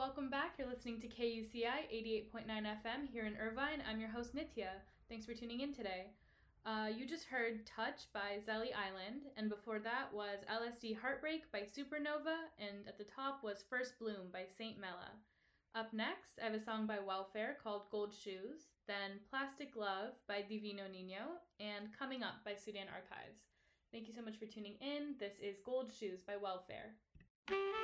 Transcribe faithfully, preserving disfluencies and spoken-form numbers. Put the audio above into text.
welcome back. You're listening to K U C I eighty-eight point nine F M here in Irvine. I'm your host, Nitya. Thanks for tuning in today. Uh, you just heard Touch by Zelly Island, and before that was L S D Heartbreak by Supernova, and at the top was First Bloom by Saint Mela. Up next, I have a song by Welfare called Gold Shoes, then Plastic Love by Divino Nino, and Coming Up by Sudan Archives. Thank you so much for tuning in. This is Gold Shoes by Welfare.